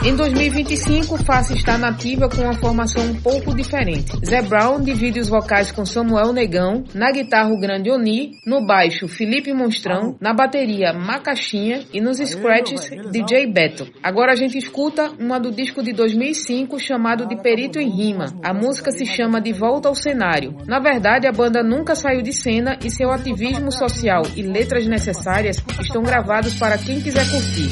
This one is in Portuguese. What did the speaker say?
Em 2025, Face está nativa com uma formação um pouco diferente. Zé Brown divide os vocais com Samuel Negão, na guitarra o grande Oni, no baixo Felipe Monstrão, na bateria Macaxinha e nos scratches DJ Beto. Agora a gente escuta uma do disco de 2005 chamado de Perito em Rima. A música se chama De Volta ao Cenário. Na verdade, a banda nunca saiu de cena e seu ativismo social e letras necessárias estão gravados para quem quiser curtir.